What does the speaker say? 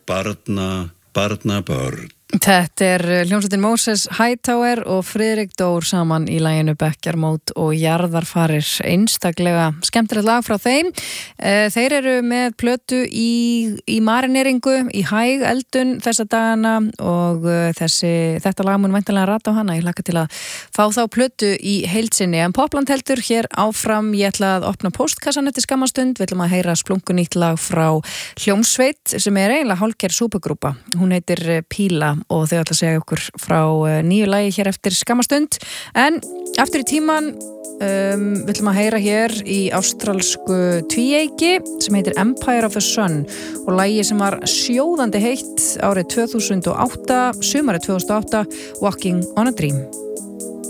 barnabörn. Þetta hljómsveitin Moses Hightower og Friðrik Dór saman í laginu Bekkjarmót og jarðarfarir, einstaklega skemmtilegt lag frá þeim. Þeir eru með plötu í marineringu, í hæg eldun þessa dagana og þetta lag mun væntanlega rata á hana. Ég hlakka til að fá þá plötu í heildsinni. En Popland heldur hér áfram. Ég ætla að opna postkassan eftir skammastund. Við ætlum að heyra splunkunýtt lag frá hljómsveit sem eiginlega hálfgerð súpugrúpa. Hún heitir Píla og þau ætla að segja okkur frá nýju lagi hér eftir skammastund. En aftur í tíman við ætlum að heyra hér í ástralsku tvíeyki sem heitir Empire of the Sun og lagi sem var sjóðandi heitt árið 2008, sumarið 2008, Walking on a Dream.